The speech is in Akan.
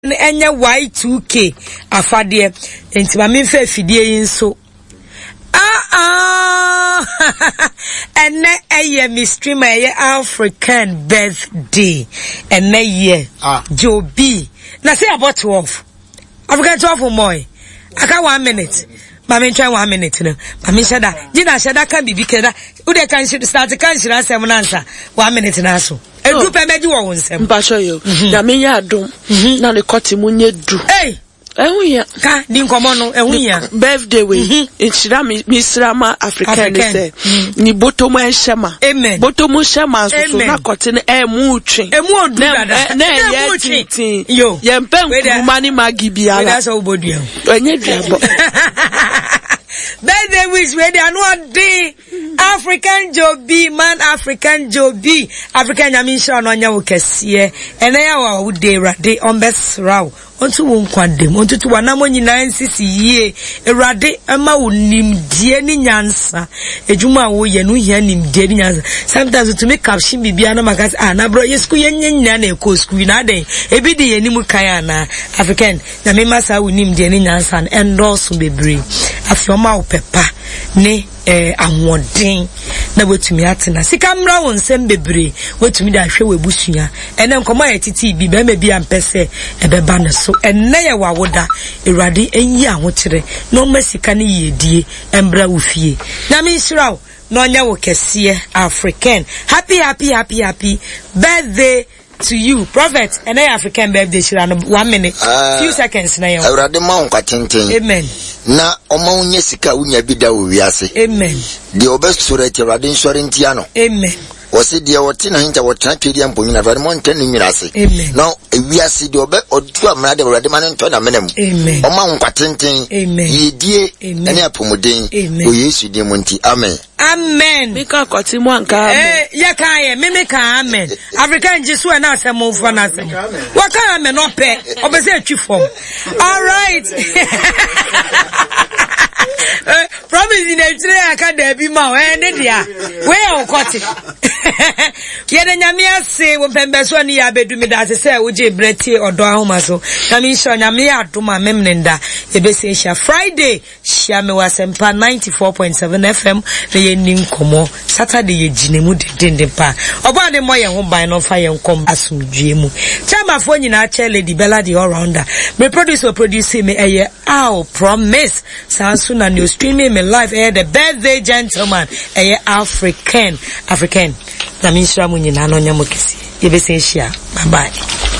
enye Y2K afade enti ma me fa fidie yin so ene eye mi streamer eye African birthday ene ye Joby na say about 12 African 12 moy aka 1 minute mama try 1 minute no mama shada gina shada kan bibi keda ude kan start kan shira asem na ansa 1 minute na so edu pe meji wo nsem mpa show yo na me ya adom na le koti mu nye du ehun ka di nkomo no ehun birthday we inchira mi srama African say ni botomo enshema botomo shema so na koti ne emu twen emu odu dada na ye tin yo ye mpen kuruma ni magi biara that's how bodu enye duabo birthday wish we dey no dey African Joby man African Joby African nyamisha no nya wo kese ene ya wa wo dey rade on besraw onto won kwadem onto to wanamo nyina nsisi yie erade ama wonimdie ni nyansa ejuma wo ye no hia nimdie ni nyansa sometimes to make caption bibia na makas na bro yesku yenya na eko school na den ebi de yenim kan na African na me masa wonimdie ni nyansa endorse bebre afioma wo pepa ne ahwoden na wetumi atena sika mra won sem bebre wetumi da hwe webusua ene nkomo ya titi bi be ma bi ampese ebeba ne so ene ye wawoda erade enyi ahokire no masika ne yedie embra wofie na me nshiraw no nya wo kese African happy birthday to you prophet and African birthday shira no 1 minute few seconds na yo erade ma onka tenten amen na oma unye sika unya bida wo wiase amen de obesure ti erade nsore ntia no amen wose de wote na hinta wotana twedi amponyu na mo ntan ni mirase no ewiase de obe odu amra de erade ma nto na menam oma onka tenten yedie ene apomuden o Yesu de monti amen amen mika kwati mu anka amen ya kan ye me ka amen African jesu na asem ofo na asem wa kan amen no pe obese atwi fom all right promise in the tray aka da bi ma ne dia we e okoti ye de nyame ase wo pembe so ni ya bedu mi da se wo je breti odo ahoma so na mi sho nyame adoma memnenda ye be se sha Friday sha me wasempa 94.7 FM ye nin komo Saturday ye ginemu de pa oba de mo ye ho ban no fa ye nkom asumdue mu chama fo nyina che Lady Bella the all rounder me produce me eye promise sansu na new streaming me live the birthday gentleman African na minshira mu nyina no nyamo kesi ye be se hia bye bye.